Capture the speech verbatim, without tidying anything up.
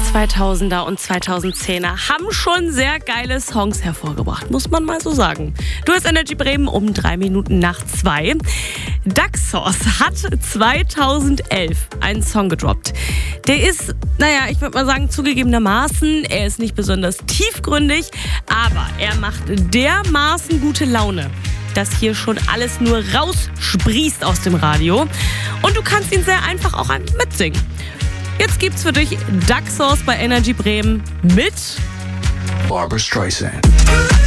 zweitausender und zweitausendzehner haben schon sehr geile Songs hervorgebracht, muss man mal so sagen. Du hast Energy Bremen um drei Minuten nach zwei. Daxos hat zweitausendelf einen Song gedroppt. Der ist, naja, ich würde mal sagen, zugegebenermaßen, er ist nicht besonders tiefgründig, aber er macht dermaßen gute Laune, dass hier schon alles nur raussprießt aus dem Radio. Und du kannst ihn sehr einfach auch mitsingen. Jetzt gibt's für dich Daxos bei Energy Bremen mit Barbra Streisand.